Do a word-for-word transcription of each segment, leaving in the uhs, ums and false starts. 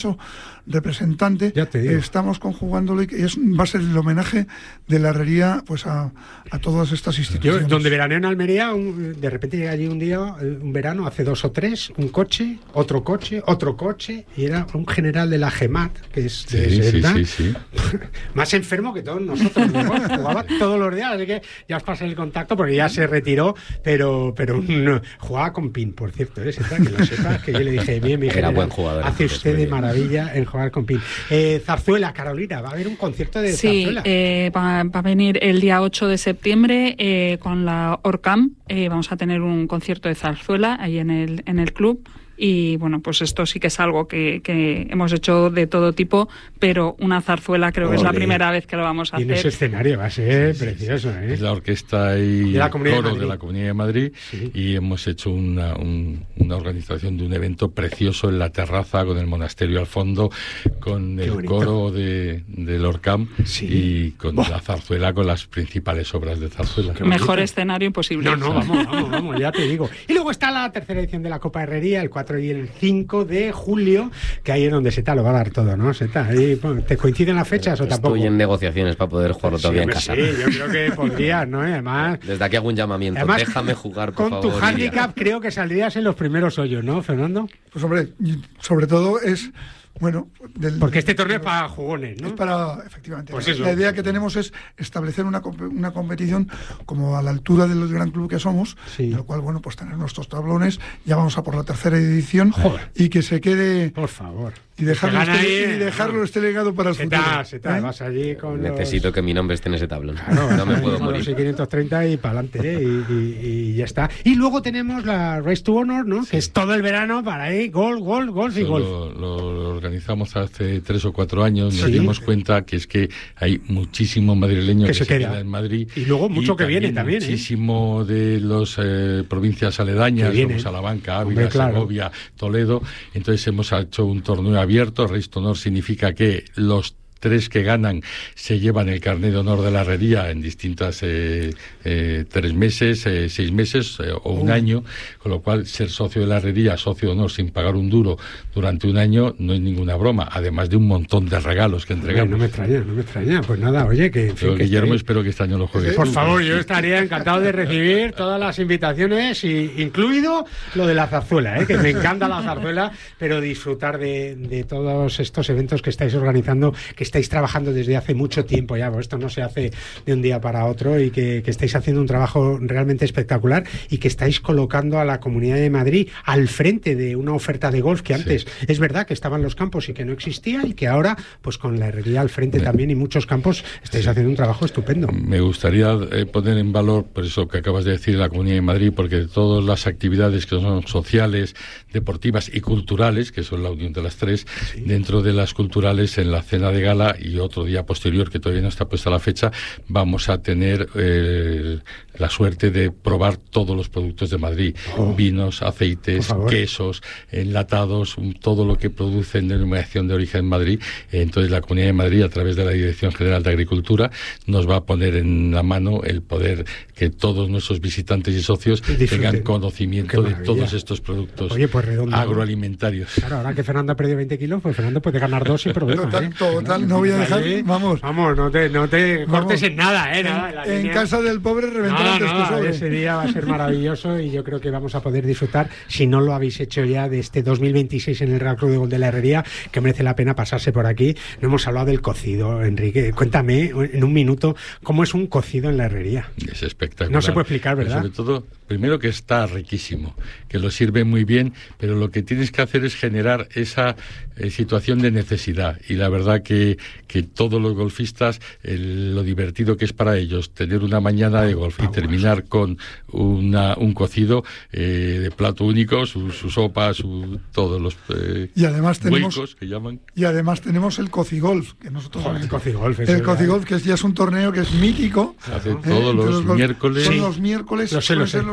representante, estamos conjugándolo y es, va a ser el homenaje de la herrería pues a, a todas estas instituciones. Yo, donde veraneo en Almería, un, de repente llega allí un día, un verano, hace dos o tres, un coche, otro coche, otro coche, y era un general de la GEMAT, que es de sí, Serda, sí, sí, sí. más enfermo que todos nosotros, ¿no? Jugaba todos los días, así que ya os pasé el contacto porque ya se retiró, pero pero no, jugaba con pin, por cierto, ¿eh? Sepa, que lo sepas, que yo le dije, bien, mi Era general, buen jugador, hace entonces, usted de maravilla en jugar con pin. Eh, Zarzuela, Carolina, va a haber un concierto de sí, Zarzuela. Eh, va, va a venir el día ocho de septiembre eh, con la Orcam, eh, vamos a tener un concierto de Zarzuela ahí en el, en el club. Y bueno, pues esto sí que es algo que, que hemos hecho de todo tipo, pero una zarzuela creo Olé. que es la primera vez que lo vamos a y hacer. Y en ese escenario va a ser sí, sí, precioso, ¿eh? Es la orquesta y de la coro de, de la Comunidad de Madrid sí. y hemos hecho una, un, una organización de un evento precioso en la terraza con el monasterio al fondo, con Qué el bonito. coro de, del Orcam sí. y con Boh. la zarzuela, con las principales obras de zarzuela. Mejor escenario imposible. No, no, vamos, vamos, vamos, ya te digo. Y luego está la tercera edición de la Copa Herrería, el cuatro y el cinco de julio, que ahí es donde Seta lo va a dar todo, ¿no? Seta, ahí, ¿te coinciden las fechas o Estoy tampoco? Estoy en negociaciones para poder jugarlo sí, todavía en casa. Sí, yo creo que podrías, ¿no? Además, desde aquí hago un llamamiento, además, déjame jugar, por con favor. Con tu handicap creo que saldrías en los primeros hoyos, ¿no, Fernando? Pues hombre, sobre todo es... Bueno, del, porque este torneo es para jugones, ¿no? Es para, efectivamente. Pues la, eso. la idea que tenemos es establecer una, una competición como a la altura del gran club que somos, sí. en el cual, bueno, pues tener nuestros tablones, ya vamos a por la tercera edición, Joder. y que se quede... Por favor. Y dejarlo, este, ahí, y dejarlo este legado para el se futuro. Está, se está, ¿eh? Vas allí con Necesito los... que mi nombre esté en ese tablón. Claro, no me puedo morir. Los quinientos treinta y para adelante, ¿eh? y, y, y ya está. Y luego tenemos la Race to Honor, ¿no? Sí. Que es todo el verano para ahí, gol, gol, golf y golf. Lo, lo, lo organizamos hace tres o cuatro años, nos sí. dimos cuenta que es que hay muchísimo madrileño que, que se, se queda. queda en Madrid. Y luego mucho y que viene también. Muchísimo ¿eh? de las eh, provincias aledañas, como Salamanca, Ávila, claro. Segovia, Toledo. Entonces hemos hecho un torneo abierto. Race to Honor significa que los tres que ganan se llevan el carnet de honor de la herrería en distintas eh, eh, tres meses, eh, seis meses eh, o un uh. año, con lo cual ser socio de la herrería, socio de honor sin pagar un duro durante un año no es ninguna broma, además de un montón de regalos que entregamos. No me extraña, no me extraña, pues nada, oye, que... En fin, Pero, que Guillermo, esté... espero que este año lo juegues. Por favor, yo estaría encantado de recibir todas las invitaciones, y, incluido lo de la zarzuela, ¿eh? Que me encanta la zarzuela, pero disfrutar de, de todos estos eventos que estáis organizando, que estáis trabajando desde hace mucho tiempo ya, pues esto no se hace de un día para otro, y que, que estáis haciendo un trabajo realmente espectacular y que estáis colocando a la Comunidad de Madrid al frente de una oferta de golf que antes sí. es verdad que estaban los campos y que no existía, y que ahora pues con la herrería al frente sí. también y muchos campos estáis sí. haciendo un trabajo estupendo. Me gustaría eh, poner en valor por eso que acabas de decir, la Comunidad de Madrid, porque todas las actividades que son sociales, deportivas y culturales, que son la unión de las tres, sí. dentro de las culturales, en la cena de gala y otro día posterior, que todavía no está puesta la fecha, vamos a tener eh, la suerte de probar todos los productos de Madrid, oh, vinos, aceites, quesos, enlatados, todo lo que producen denominación de origen Madrid. Entonces la Comunidad de Madrid, a través de la Dirección General de Agricultura, nos va a poner en la mano el poder que todos nuestros visitantes y socios tengan conocimiento de todos estos productos. Oye, pues redondo, agroalimentarios. Claro, ahora que Fernando ha perdido veinte kilos, pues Fernando puede ganar dos sin problema. Total, ¿eh? total, no voy a dejar, vamos. Vamos, no te, no te vamos. cortes en nada, ¿eh? Nada, en, la en línea... casa del pobre reventar no, antes no, que sobre. Ese día va a ser maravilloso, y yo creo que vamos a poder disfrutar, si no lo habéis hecho ya, de este dos mil veintiséis en el Real Club de Golf de la Herrería, que merece la pena pasarse por aquí. No hemos hablado del cocido, Enrique. Cuéntame en un minuto cómo es un cocido en la herrería. Es espectacular. No se puede explicar, ¿verdad? Pero sobre todo, primero que está riquísimo, que lo sirve muy bien, pero lo que tienes que hacer es generar esa eh, situación de necesidad, y la verdad que, que todos los golfistas, el, lo divertido que es para ellos tener una mañana de golf y terminar con una, un cocido eh, de plato único, su, su sopa, su, todos los eh, y además tenemos, huecos que llaman. Y además tenemos el cocigolf, que nosotros Joder, el cocigolf, el cocigolf, que ya es un torneo que es mítico. Se hace eh, todos los, los miércoles. Son sí. los miércoles, lo sé, lo sé. Los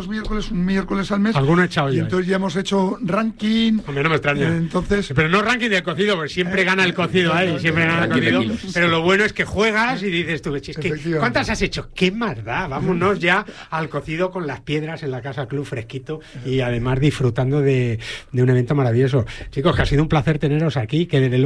los miércoles, un miércoles al mes. Alguno he echado y yo. entonces ya hemos hecho ranking. Hombre, no me extraña. Eh, entonces, pero no ranking del cocido, porque siempre gana el cocido ahí, siempre gana el cocido. Pero lo bueno es que juegas y dices tú, es que, ¿cuántas has hecho? ¿Qué más da? Vámonos ya al cocido con las piedras en la Casa Club fresquito y además disfrutando de, de un evento maravilloso. Chicos, que ha sido un placer teneros aquí, que desde luego